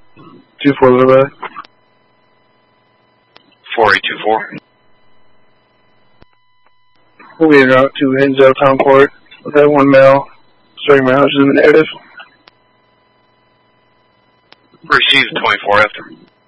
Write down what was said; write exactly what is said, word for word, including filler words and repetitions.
two four little bit. four eight two four. We'll be en route to Hinsdale Town Court with that one male. Starting my house is in the negative. Received twenty-four after.